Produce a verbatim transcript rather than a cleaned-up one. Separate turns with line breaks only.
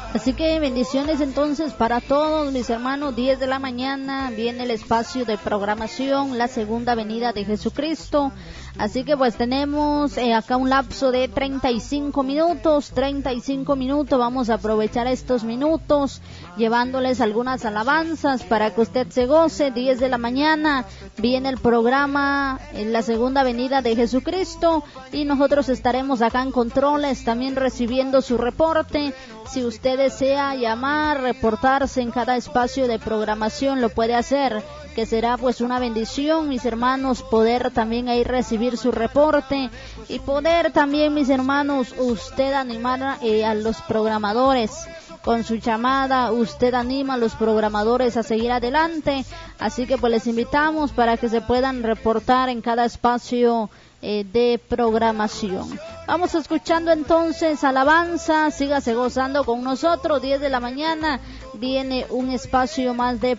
Así que bendiciones entonces para todos mis hermanos. Diez de la mañana viene el espacio de programación, la segunda venida de Jesucristo. Así que pues tenemos eh, acá un lapso de treinta y cinco minutos, treinta y cinco minutos. Vamos a aprovechar estos minutos llevándoles algunas alabanzas para que usted se goce. Diez de la mañana viene el programa en la segunda venida de Jesucristo y nosotros estaremos acá en controles también recibiendo su reporte. Si usted desea llamar, reportarse en cada espacio de programación, lo puede hacer, que será pues una bendición, mis hermanos, poder también ahí recibir su reporte y poder también, mis hermanos, usted animar eh, a los programadores. Con su llamada usted anima a los programadores a seguir adelante, así que pues les invitamos para que se puedan reportar en cada espacio eh, de programación. Vamos escuchando entonces alabanza, sígase gozando con nosotros. Diez de la mañana viene un espacio más de